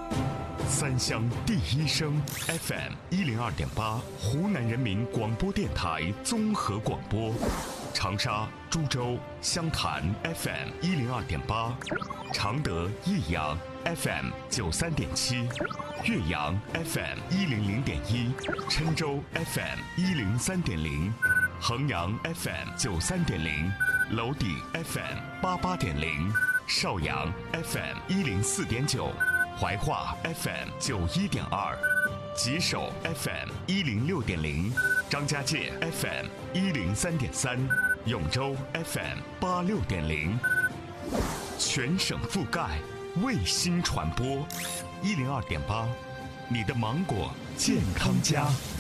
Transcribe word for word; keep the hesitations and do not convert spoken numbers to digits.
三湘第一声 F M 一零二点八，湖南人民广播电台综合广播。长沙、株洲、湘潭 F M 一零二点八，常德、益阳 F M 九三点七，岳阳 F M 一零零点一，郴州 F M 一零三点零，衡阳 F M 九三点零，娄底 F M 八八点零，邵阳 F M 一零四点九，怀化 F M 九一点二，吉首 F M 一零六点零，张家界 F M 一零三点三，永州 F M 八六点零，全省覆盖，卫星传播，一零二点八，你的芒果健康家。